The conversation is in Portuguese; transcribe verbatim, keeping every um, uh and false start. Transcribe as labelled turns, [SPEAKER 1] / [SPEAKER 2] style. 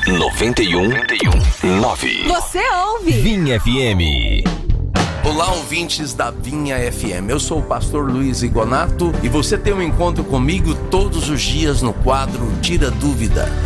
[SPEAKER 1] noventa e um ponto nove.
[SPEAKER 2] Você ouve
[SPEAKER 1] Vinha F M.
[SPEAKER 3] Olá, ouvintes da Vinha F M. Eu sou o pastor Luiz Igonato e você tem um encontro comigo todos os dias no quadro Tira Dúvida.